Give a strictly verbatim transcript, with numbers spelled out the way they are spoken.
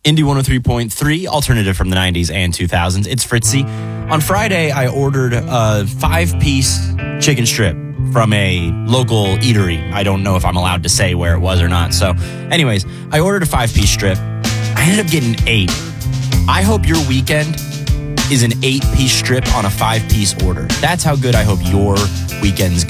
Indie one oh three point three, alternative from the nineties and two thousands. It's Fritzy. On Friday, I ordered a five-piece chicken strip from a local eatery. I don't know if I'm allowed to say where it was or not. So anyways, I ordered a five-piece strip. I ended up getting eight. I hope your weekend is an eight-piece strip on a five-piece order. That's how good I hope your weekend's